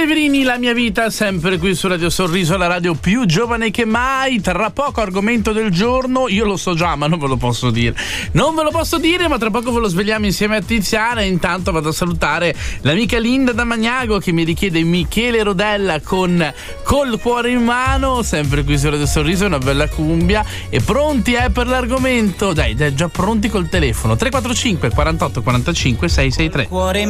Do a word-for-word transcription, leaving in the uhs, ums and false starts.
Pellegrini, la mia vita, sempre qui su Radio Sorriso, la radio più giovane che mai. Tra poco argomento del giorno, io lo so già ma non ve lo posso dire. Non ve lo posso dire, ma tra poco ve lo svegliamo insieme a Tiziana. Intanto vado a salutare l'amica Linda da Magnago che mi richiede Michele Rodella con Col cuore in mano, sempre qui su Radio Sorriso, una bella cumbia. E pronti eh per l'argomento? Dai, dai, già pronti col telefono. tre quattro cinque quarantotto quarantacinque sei sei tre.